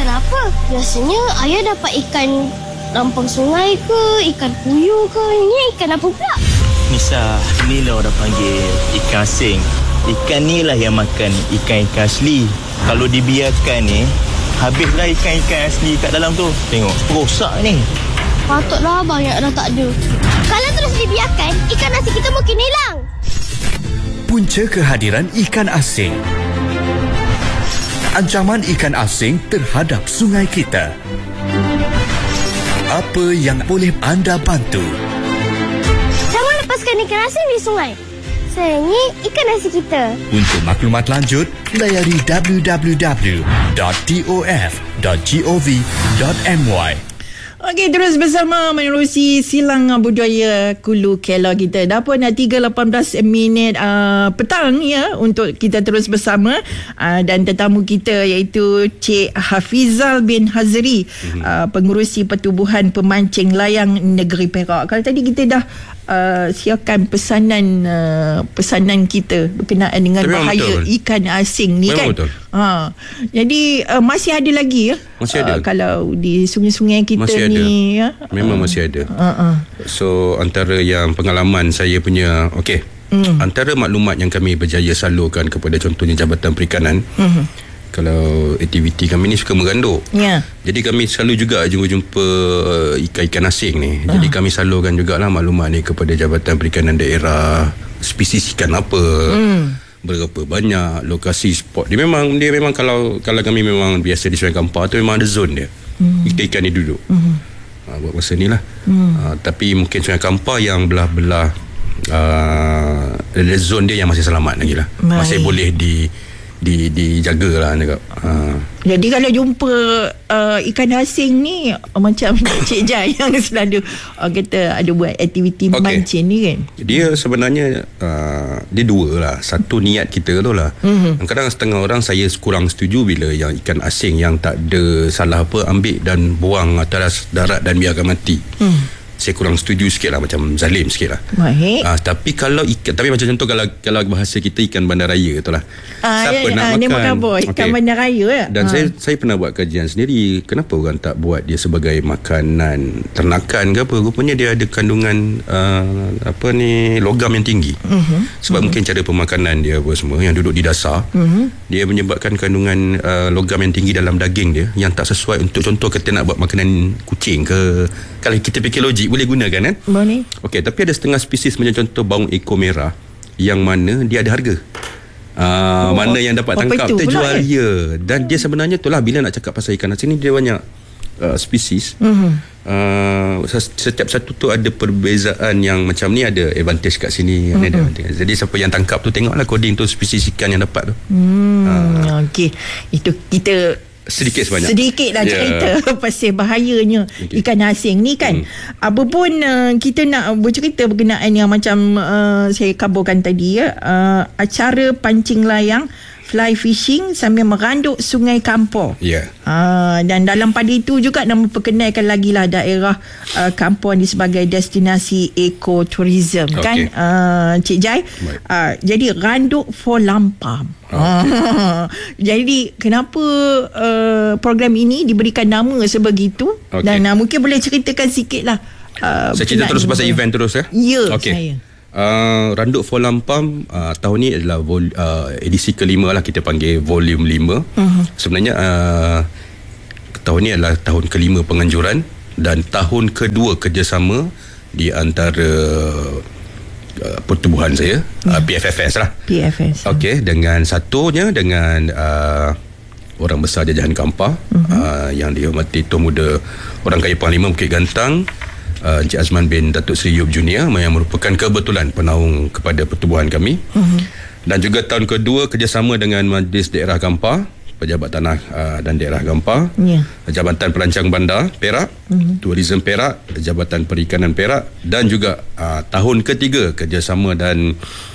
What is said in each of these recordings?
ikan apa? Biasanya ayah dapat ikan lampang sungai ke, ikan puyuh ke. Ini ikan apa pula? Nisa, inilah orang panggil ikan asing. Ikan ni lah yang makan ikan-ikan asli. Kalau dibiarkan ni, habislah ikan-ikan asli kat dalam tu. Tengok, rosak ni. Patutlah banyak dah tak ada. Kalau terus dibiarkan, ikan asing kita mungkin hilang. Punca kehadiran ikan asing. Ancaman ikan asing terhadap sungai kita. Apa yang boleh anda bantu? Jangan lepaskan ikan asing di sungai. Sayangi ikan asing kita. Untuk maklumat lanjut, layari www.tof.gov.my. Okey, terus bersama menerusi silang budaya Kulu Kela kita. Dah pun 3.18 petang ya untuk kita terus bersama dan tetamu kita iaitu Cik Hafizal bin Hazri, pengurusi Pertubuhan Pemancing Layang Negeri Perak. Kalau tadi kita dah siapkan pesanan kita berkenaan dengan bahaya ikan asing ni. Memang kan betul. Jadi masih ada lagi ya. Masih ada. Kalau di sungai-sungai kita masih ni ada. Ya. Memang masih ada. So antara yang pengalaman saya punya, antara maklumat yang kami berjaya salurkan kepada contohnya Jabatan Perikanan. Kalau aktiviti kami ni suka meranduk. Jadi kami selalu juga jumpa ikan-ikan asing ni. Jadi kami salurkan jugalah maklumat ni kepada Jabatan Perikanan Daerah, spesies ikan apa, berapa banyak, lokasi spot. Dia memang kalau kami memang biasa di Sungai Kampar tu memang ada zon dia. Ikan-ikan ni duduk. Buat masa ni lah. Tapi mungkin Sungai Kampar yang belah-belah zon dia yang masih selamat lagi lah. Masih boleh dijaga lah cakap. Jadi kalau jumpa ikan asing ni macam Cik Jai yang selalu kata ada buat aktiviti memancing ni kan, dia sebenarnya dia dua lah. Satu niat kita tu lah. Kadang setengah orang saya kurang setuju bila yang ikan asing yang tak ada salah apa ambil dan buang atas darat dan biarkan mati. Saya kurang setuju sikit lah, macam zalim sikit lah. Tapi kalau ikan, tapi macam contoh kalau bahasa kita ikan bandaraya tu lah. Siapa nak makan ikan bandaraya ya? Dan saya pernah buat kajian sendiri, kenapa orang tak buat dia sebagai makanan ternakan ke apa. Rupanya dia ada kandungan logam yang tinggi. Sebab mungkin cara pemakanan dia apa semua yang duduk di dasar, dia menyebabkan kandungan logam yang tinggi dalam daging dia yang tak sesuai untuk contoh kita nak buat makanan kucing ke. Kalau kita fikir logik boleh gunakan kan? Boleh. Okey, tapi ada setengah spesies macam contoh baung ekor merah yang mana dia ada harga. Mana yang dapat tangkap kita jual dia. Dan dia sebenarnya itulah bila nak cakap pasal ikan asing ni dia banyak spesies. Setiap satu tu ada perbezaan yang macam ni, ada advantage kat sini, ada. Jadi siapa yang tangkap tu tengoklah coding tu spesies ikan yang dapat tu. Okey. Itu kita sedikit lah cerita pasal bahayanya ikan asing ni kan. Apa pun kita nak bercerita berkenaan yang macam saya kabarkan tadi ya, acara pancing layang, fly fishing sambil meranduk Sungai Kampar. Dan dalam pada itu juga nak memperkenalkan lagi lah daerah Kampar ni sebagai destinasi ekoturism kan, Cik Jai. Jadi randuk for lampam. Jadi kenapa program ini diberikan nama sebegitu? Dan mungkin boleh ceritakan sikit lah. Saya cerita terus pasal event terus ya? Ya, saya Randuk for Lampam tahun ni adalah edisi kelima lah, kita panggil volume 5. Sebenarnya tahun ni adalah tahun kelima penganjuran dan tahun kedua kerjasama di antara pertubuhan saya, PFFS lah. PFS. Okey, dengan satunya dengan orang besar jajahan Kampar, yang dihormati Tuan Muda Orang Kaya Panglima Bukit Gantang, Encik Azman bin Datuk Seri Yub Junior, yang merupakan kebetulan penaung kepada pertubuhan kami. Dan juga tahun kedua kerjasama dengan Majlis Daerah Kampar, Pejabat Tanah dan Daerah Kampar, Jabatan Perancang Bandar Perak, Tourism Perak, Jabatan Perikanan Perak, dan juga tahun ketiga kerjasama dan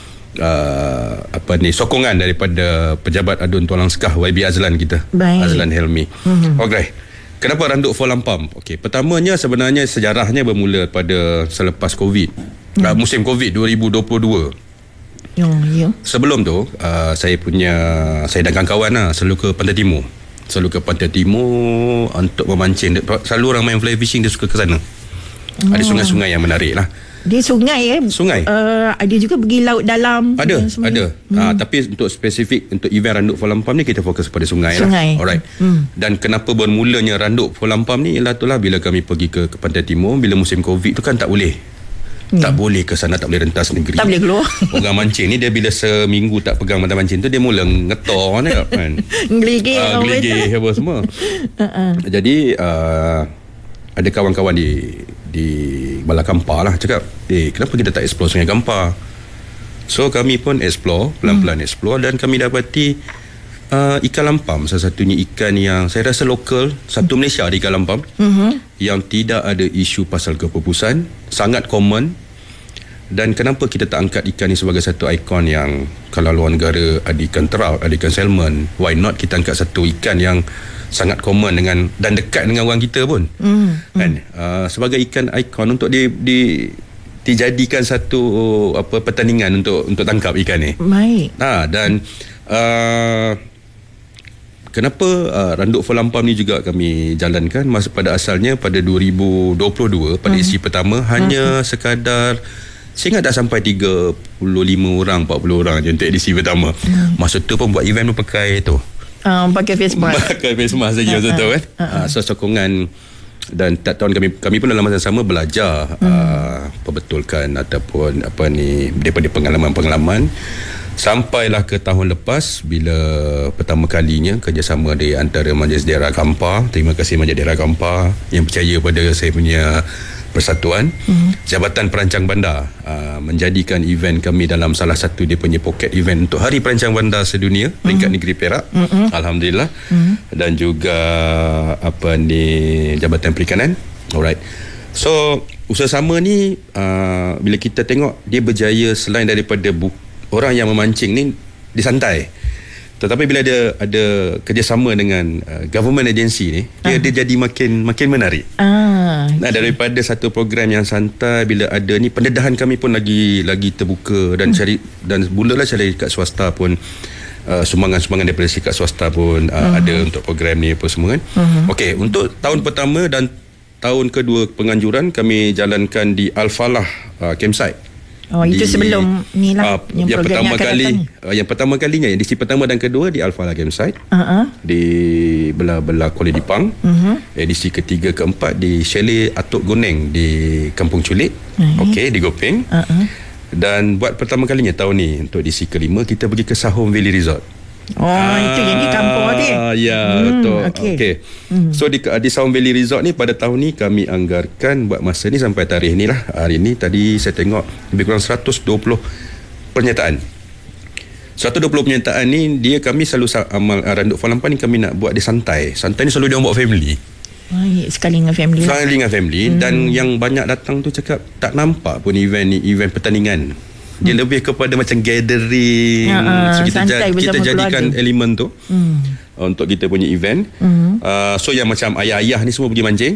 sokongan daripada Pejabat Adun Tulang Sekah YB Azlan kita. Azlan Helmi. Okey. Kenapa randuk for lampam? Okey, pertamanya sebenarnya sejarahnya bermula pada selepas Covid. Musim Covid 2022. Sebelum tu saya dan kawan-kawan selalu ke Pantai Timur. selalu ke pantai timur untuk memancing. Selalu orang main fly fishing dia suka ke sana. Ada sungai-sungai yang menarik lah. Dia sungai Sungai. Ada juga pergi laut dalam. Ada. Tapi untuk spesifik untuk event Randuk Folampam ni kita fokus pada sungai. Lah. Alright. Dan kenapa bermulanya Randuk Folampam ni ialah itulah bila kami pergi ke pantai timur bila musim Covid tu kan tak boleh. Tak boleh ke sana, tak boleh rentas negeri. Tak boleh keluar. Orang mancing ni dia bila seminggu tak pegang mata mancing tu dia mula ngetor kan. Geligih apa semua. Jadi ada kawan-kawan di Bala Kampar lah cakap, kenapa kita tak explore Sungai Kampar? So kami pun explore, pelan-pelan explore, dan kami dapati ikan lampam salah satunya ikan yang saya rasa lokal satu Malaysia ada ikan lampam yang tidak ada isu pasal kepupusan, sangat common. Dan kenapa kita tak angkat ikan ni sebagai satu ikon yang kalau luar negara ada ikan trout, ada ikan salmon, why not kita angkat satu ikan yang sangat common dengan dan dekat dengan orang kita pun kan, sebagai ikan ikon untuk dijadikan satu pertandingan untuk tangkap ikan ni. Baik. Dan kenapa Randuk Folampam ni juga kami jalankan pada asalnya pada 2022 pada edisi pertama hanya sekadar saya ingat dah sampai 35 orang 40 orang je untuk edisi pertama. Masa tu pun buat event pun pakai tu pakai face mask. Pakai face mask saja betul kan. So sokongan dan tak tahun kami pun dalam masa yang sama belajar perbetulkan ataupun daripada pengalaman-pengalaman sampailah ke tahun lepas bila pertama kalinya kerjasama di antara Majlis Daerah Kampar. Terima kasih Majlis Daerah Kampar yang percaya pada saya punya persatuan. Jabatan Perancang Bandar menjadikan event kami dalam salah satu dia punya pocket event untuk Hari Perancang Bandar Sedunia peringkat negeri Perak. Alhamdulillah. Dan juga Jabatan Perikanan. Alright. So usaha sama ni bila kita tengok dia berjaya selain daripada orang yang memancing ni disantai, tetapi bila ada kerjasama dengan government agency ni dia jadi makin menarik. Daripada satu program yang santai bila ada ni pendedahan kami pun lagi terbuka dan mulalah cari kat swasta pun sumbangan-sumbangan daripada syarikat swasta pun ada untuk program ni apa semua kan. Okey, untuk tahun pertama dan tahun kedua penganjuran kami jalankan di Al-Falah campsite. Itu sebelum ni lah yang pertama kalinya edisi pertama dan kedua di Al-Falah campsite di belah Kuala Dipang. Edisi ketiga keempat di Chalet Atuk Goneng di Kampung Culik. Okey, di Gopeng. Dan buat pertama kalinya tahun ni untuk edisi kelima kita pergi ke Sahom Valley Resort. Itu yang di kampung tadi. Ya, betul. Okey. So di Sahom Valley Resort ni pada tahun ni kami anggarkan buat masa ni sampai tarikh ni lah. Hari ni tadi saya tengok lebih kurang 120 pernyataan. 120 pernyataan ni kami selalu amal Randuk Folampam ni kami nak buat dia santai. Santai ni selalu dia buat family. Sekali dengan family. Dan yang banyak datang tu cakap tak nampak pun event ni event pertandingan. Dia lebih kepada macam gathering. So kita jadikan elemen tu untuk kita punya event. So yang macam ayah-ayah ni semua pergi mancing.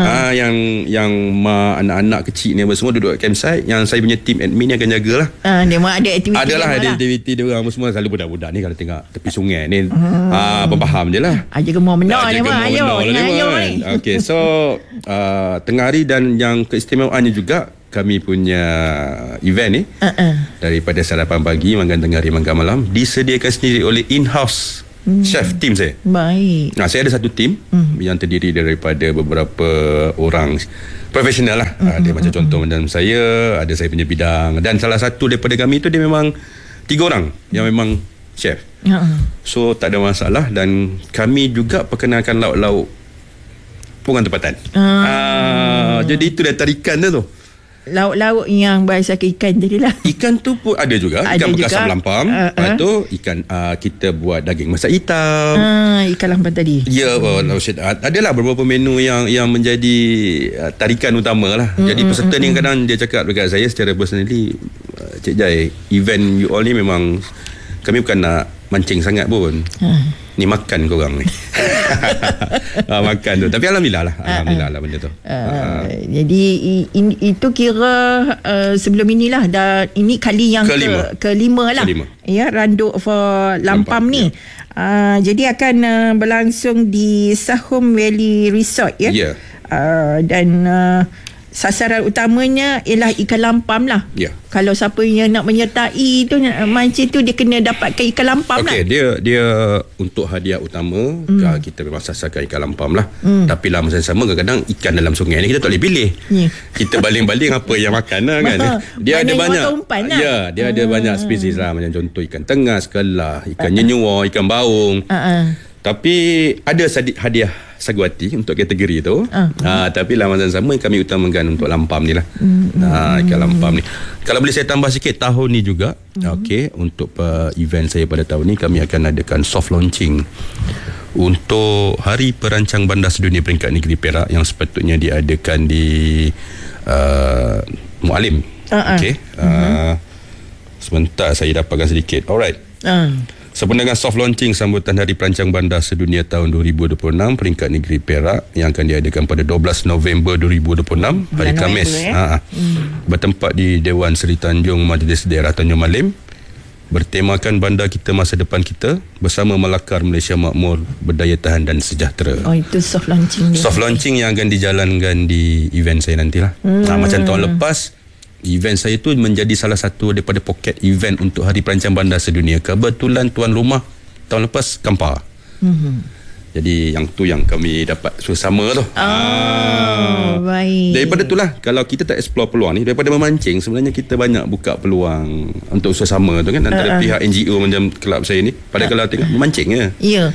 Yang mak anak-anak kecil ni semua duduk kat campsite. Yang saya punya team admin yang akan jagalah. Dia memang ada aktiviti. Adalah ada aktiviti dia orang semua. Selalu budak-budak ni kalau tengok tepi sungai ni faham je lah. Aja gemar menor ni mak. Ayo ni. Okay, so tengah hari dan yang keistimewaannya juga kami punya event ni daripada sarapan pagi, makan tengah hari, makan malam disediakan sendiri oleh in-house chef team saya. Baik. Saya ada satu team yang terdiri daripada beberapa orang profesional lah. Dia macam contoh macam saya, ada saya punya bidang dan salah satu daripada kami tu dia memang 3 orang yang memang chef. So tak ada masalah dan kami juga perkenalkan lauk-lauk pungan tempatan. Jadi itu dah tarikan dia tu. Lauk-lauk yang berasaskan ikan tadi lah. Ikan tu pun ada juga. Ikan bekas lampam. Lepas tu ikan kita buat daging masak hitam. Ikan lampam tadi. Ya, adalah beberapa menu yang menjadi tarikan utama lah. Jadi peserta ni kadang dia cakap dekat saya secara personally, Cik Jai, event you all ni memang kami bukan nak mancing sangat pun. Ni makan korang ni. Makan tu. Tapi alhamdulillah lah benda tu. Jadi itu kira sebelum inilah dah ini kali yang kelima lah. Ya, Randuk for Lampam ni. Jadi akan berlangsung di Sahom Valley Resort ya. Ya. Dan sasaran utamanya ialah ikan lampam lah. Ya. Kalau siapa yang nak menyertai tu mancing tu, dia kena dapatkan ikan lampam lah. Okey, dia untuk hadiah utama kita memang sasarkan ikan lampam lah. Tapi lah masa sama kadang-kadang ikan dalam sungai ni kita tak boleh pilih. Kita baling-baling apa yang makan lah kan. Dia ada banyak. Ya, dia ada banyak spesies lah, macam contoh ikan tengas, kelah, ikan nyenyua, ikan baung. Tapi ada hadiah saguati untuk kategori tu. Tapi lah masa sama kami utamakan untuk lampam ni lah. Ikan lampam ni. Kalau boleh saya tambah sikit, tahun ni juga untuk event saya pada tahun ni, kami akan adakan soft launching untuk Hari Perancang Bandar Sedunia Peringkat Negeri Perak yang sepatutnya diadakan di Mualim. Sebentar saya dapatkan sedikit. Alright. Sebenarnya soft launching sambutan Hari Perancang Bandar Sedunia tahun 2026 Peringkat Negeri Perak yang akan diadakan pada 12 November 2026 hari Khamis. Bertempat di Dewan Seri Tanjung Majlis Daerah Tanjung Malim. Bertemakan bandar kita, masa depan kita, bersama melakar Malaysia makmur, berdaya tahan dan sejahtera. Itu soft launching dia. Soft launching yang akan dijalankan di event saya nantilah. Macam tahun lepas, event saya tu menjadi salah satu daripada poket event untuk Hari Perancang Bandar Sedunia. Kebetulan tuan rumah tahun lepas Kampar. Jadi yang tu yang kami dapat suasana tu. Baik. Daripada itulah, kalau kita tak explore peluang ni, daripada memancing, sebenarnya kita banyak buka peluang untuk suasana tu kan, antara pihak NGO macam kelab saya ni. Pada kalau tengok memancing je. Ya.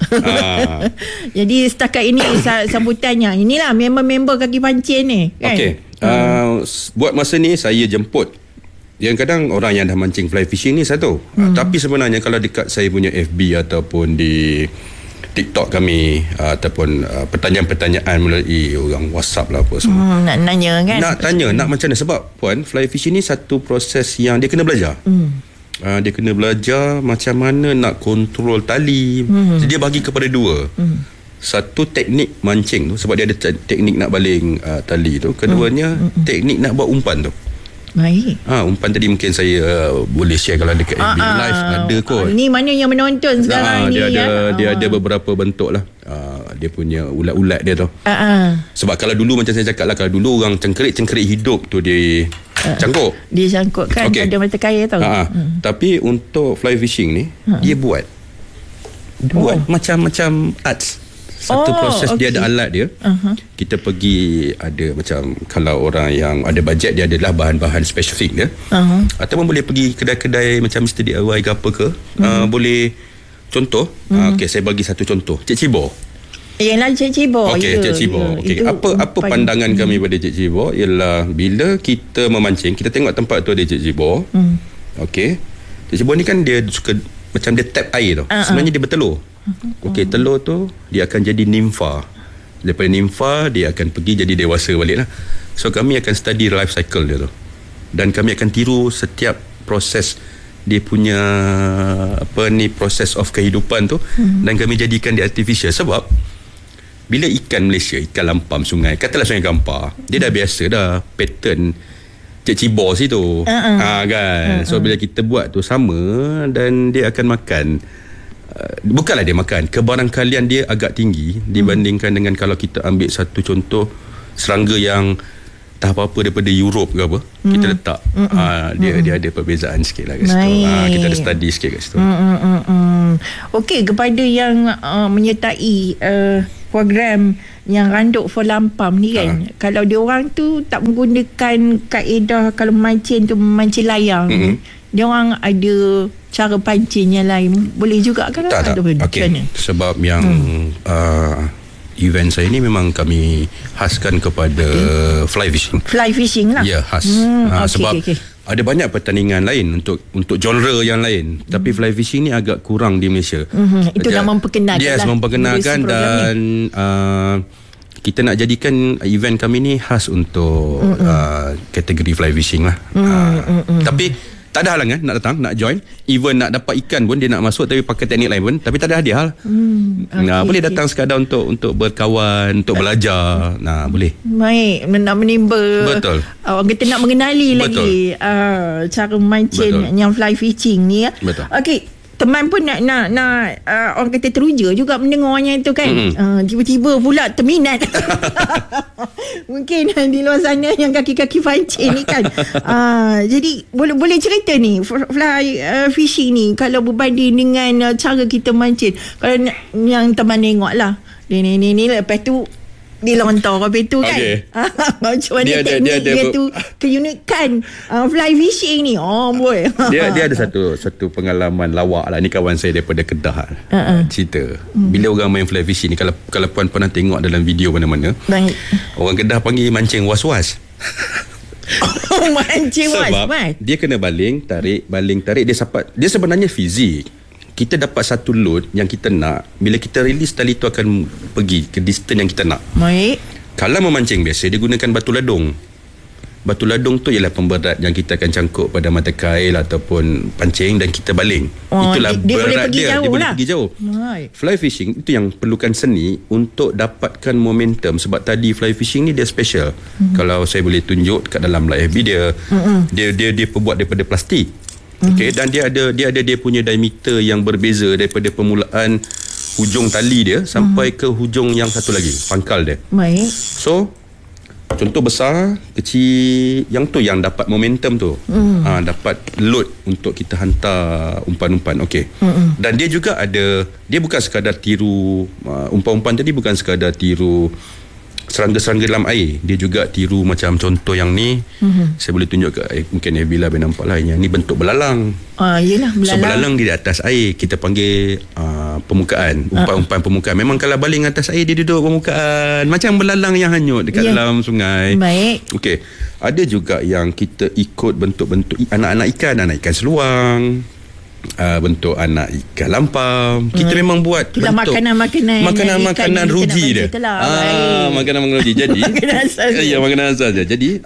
Jadi setakat ini sambutannya inilah member-member kaki pancing ni kan. Okey. Buat masa ni saya jemput yang kadang orang yang dah mancing fly fishing ni satu. Tapi sebenarnya kalau dekat saya punya FB ataupun di TikTok kami ataupun pertanyaan-pertanyaan melalui orang WhatsApp lah apa semua. Nak nanya kan? Nak tanya, nak macam mana, sebab puan, fly fishing ni satu proses yang dia kena belajar. Dia kena belajar macam mana nak kontrol tali. Jadi dia bagi kepada dua. Satu teknik mancing tu, sebab dia ada teknik nak baling tali tu. Keduanya teknik nak buat umpan tu. Baik. Umpan tadi mungkin saya boleh share kalau dekat FB Live ada kot. Ni mana yang menonton sekarang ni dia ada beberapa bentuk lah. Dia punya ulat-ulat dia tu. Sebab kalau dulu macam saya cakap lah, kalau dulu orang cengkerik hidup tu dia cangkuk. Dia cangkuk kan, ada mata kaya tau. Tapi untuk fly fishing ni dia buat macam-macam arts. Satu proses dia ada alat dia. Kita pergi ada macam, kalau orang yang ada bajet, dia adalah bahan-bahan spesifik dia. Ataupun boleh pergi kedai-kedai macam Mr. DIY ke apa ke. Boleh contoh. Okey, saya bagi satu contoh. Cik Cibor. Yang lain Cik Cibor. Okey, Cik Cibor. Okey, apa pandangan kami pada Cik Cibor ialah bila kita memancing, kita tengok tempat tu ada Cik Cibor. Okey. Cik Cibor ni kan dia suka macam dia tap air tu. Sebenarnya dia bertelur. Okey, telur tu dia akan jadi nimfa. Daripada nimfa dia akan pergi jadi dewasa balik lah. So kami akan study life cycle dia tu, dan kami akan tiru setiap proses dia punya proses of kehidupan tu. Dan kami jadikan dia artificial. Sebab bila ikan Malaysia, ikan lampam sungai, katalah sungai Kampar, dia dah biasa dah pattern Cik Cibor situ. Kan. So bila kita buat tu sama, dan dia akan makan, bukanlah dia makan, kebarangkalian dia agak tinggi dibandingkan dengan kalau kita ambil satu contoh serangga yang tak apa-apa daripada Europe ke apa, kita letak. Dia ada perbezaan sikit lah kat situ. Kita ada study sikit kat situ. Okey, kepada yang menyertai program yang Randuk for Lampam ni kan, kalau dia orang tu tak menggunakan kaedah kalau mancing tu mancing layang, dia orang ada cara pancing yang lain, boleh juga kan? Tak. Okey. Sebab yang event saya ni memang kami khaskan kepada fly fishing. Fly fishing lah. Ya, khas. Sebab ada banyak pertandingan lain untuk genre yang lain, tapi fly fishing ni agak kurang di Malaysia. Itu dah memperkenalkan. Yes, memperkenalkan, dan kita nak jadikan event kami ni khas untuk kategori fly fishing lah. Tapi tak ada halangan nak datang, nak join. Even nak dapat ikan pun dia nak masuk tapi pakai teknik lain pun, tapi tak ada hadiah. Boleh datang sekadar untuk berkawan, untuk belajar. Boleh. Baik, nak menimba. Betul. Orang kata nak mengenali lagi cara mancing yang fly fishing ni. Betul. Okey, teman pun nak orang kata teruja juga mendengarnya itu kan. Tiba-tiba pula terminat. Mungkin di luar sana yang kaki-kaki pancing ni kan. Jadi boleh cerita ni fly fishing ni kalau berbanding dengan cara kita mancing. Kalau yang teman tengok lah ni lepas tu dia lontar habis tu kan. Macam mana teknik dia tu keunikan fly fishing ni. Boy. Dia ada satu pengalaman lawak lah. Ni kawan saya daripada Kedah cerita. Bila orang main fly fishing ni, kalau puan pernah tengok dalam video mana-mana, orang Kedah panggil mancing was-was. Mancing was-was. Sebab dia kena baling tarik. Dia sebenarnya fizik. Kita dapat satu load yang kita nak. Bila kita release tali tu akan pergi ke distance yang kita nak. Baik. Kalau memancing biasa dia gunakan batu ladung. Batu ladung tu ialah pemberat yang kita akan cangkuk pada mata kail ataupun pancing dan kita baling. Itulah berat dia. Dia boleh pergi jauh. Fly fishing itu yang perlukan seni untuk dapatkan momentum. Sebab tadi fly fishing ni dia special. Kalau saya boleh tunjuk kat dalam live video, dia perbuat daripada plastik. Okey, dan dia punya diameter yang berbeza daripada permulaan hujung tali dia sampai ke hujung yang satu lagi, pangkal dia. Baik. So contoh besar, kecil, yang tu yang dapat momentum tu. Dapat load untuk kita hantar umpan-umpan. Okey. Dan dia juga dia bukan sekadar tiru umpan-umpan tadi, bukan sekadar tiru serangga-serangga dalam air. Dia juga tiru macam contoh yang ni. Saya boleh tunjuk mungkin Nabila boleh nampak lah. Yang ni bentuk belalang. Yelah, belalang. So belalang di atas air. Kita panggil permukaan. Umpan-umpan permukaan. Memang kalau baling atas air, dia duduk permukaan. Macam belalang yang hanyut dekat dalam sungai. Baik. Okey. Ada juga yang kita ikut bentuk-bentuk anak-anak ikan seluang. Bentuk anak ikan lampam. Kita memang buat itulah bentuk makanan ruji dia. Makanan ruji. Jadi makanan asal dia. Jadi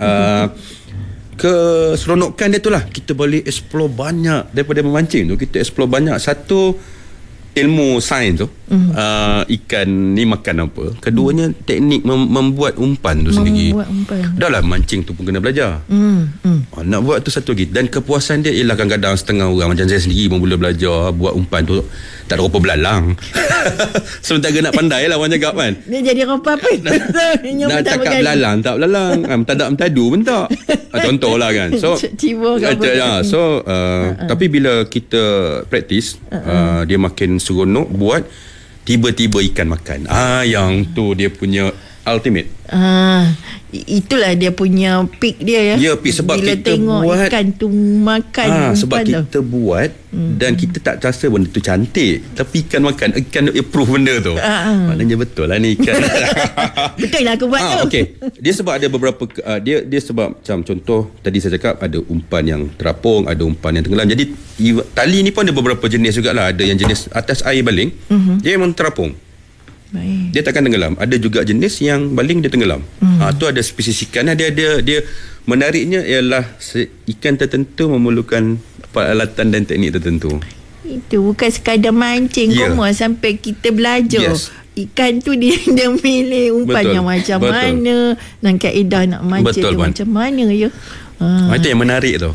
keseronokan dia tu lah, kita boleh explore banyak daripada memancing tu. Kita explore banyak. Satu, ilmu sains tu, ikan ni makan apa. Keduanya, teknik membuat umpan tu sendiri. Dah lah mancing tu pun kena belajar. Nak buat tu satu lagi. Dan kepuasan dia ialah kadang-kadang setengah orang macam saya sendiri pun boleh belajar buat umpan tu. Tak ada rupa belalang. Sementara nak pandai lah orang cakap kan. Dia jadi rupa apa? Nak cakap belalang, tak belalang. Mentadak-mentadu pun tak. Contoh lah kan. So tapi bila kita praktis, dia makin seronok buat. Tiba-tiba ikan makan. Yang tu dia punya ultimate. Itulah dia punya peak dia ya. Ya, peak sebab bila kita tengok buat ikan tu makan sebab kita buat dan kita tak rasa benda tu cantik, tapi ikan makan, ikan approve benda tu. Maknanya betul lah ni ikan. Betul lah aku buat tu. Okey. Dia sebab ada beberapa dia sebab macam contoh tadi saya cakap ada umpan yang terapung, ada umpan yang tenggelam. Jadi tali ni pun ada beberapa jenis jugalah. Ada yang jenis atas air baling, dia memang terapung. Baik. Dia takkan tenggelam. Ada juga jenis yang baling dia tenggelam. Tu ada spesies ikan. Dia menariknya ialah ikan tertentu memerlukan peralatan dan teknik tertentu. Itu bukan sekadar mancing sampai kita belajar. Ikan tu dia milih umpan yang macam mana, dan kaedah nak mancing tu macam mana ya. Itu yang menarik tu.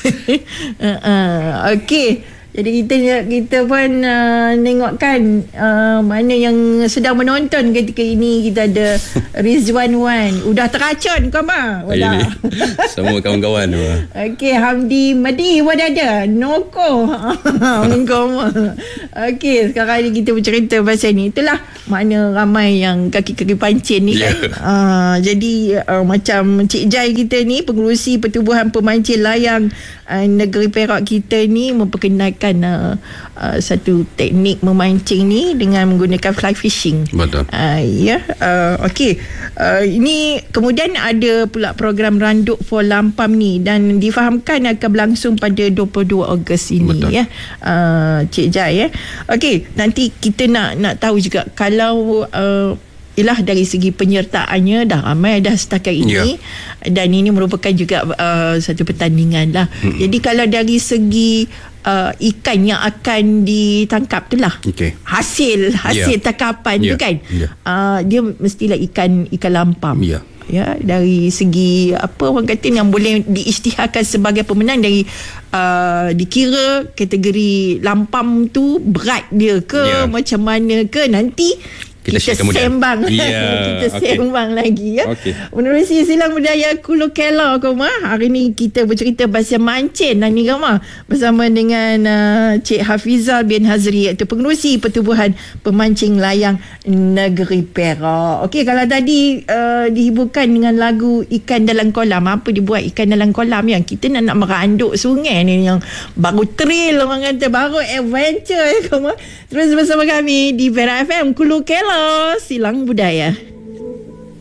Okey. Jadi kita pun tengokkan mana yang sedang menonton ketika ini. Kita ada Rizwan Wan. Udah teracun kau mah? Ini semua kawan-kawan tu. Okey, Hamdi Madi pun ada. Noko. Kau mah. Okey, sekarang ni kita bercerita pasal ni. Itulah makna ramai yang kaki-kaki pancing ni kan. Jadi macam Cik Jai kita ni, pengerusi Pertubuhan Pemancing Layang negeri Perak kita ni, memperkenalkan satu teknik memancing ni dengan menggunakan fly fishing. Betul. Okey. Ini kemudian ada pula program Randuk for Lampam ni, dan difahamkan akan berlangsung pada 22 Ogos ini. Betul. Ya. Cik Jai ya. Okey, nanti kita nak tahu juga kalau ialah dari segi penyertaannya dah ramai dah setakat ini, dan ini merupakan juga satu pertandingan lah. Jadi kalau dari segi ikan yang akan ditangkap tu lah, hasil tangkapan tu kan, dia mestilah ikan lampam. ya, dari segi apa orang kata yang boleh diisytiharkan sebagai pemenang dari dikira kategori lampam tu berat dia ke macam mana ke, nanti kita sembang kita sembang lagi ya. Menerusi Silang Budaya Kulu Kela Koma. Hari ni kita bercerita pasal mancin ni Koma bersama dengan Cik Hafizal bin Hazri, iaitu pengerusi Pertubuhan Pemancing Layang Negeri Perak. Okey, kalau tadi dihiburkan dengan lagu Ikan Dalam Kolam, apa dibuat ikan dalam kolam yang kita nak meranduk sungai ni, yang baru thrill orang kata, baru adventure Koma. Terus bersama kami di Perak FM Kulu Kela Silang Budaya.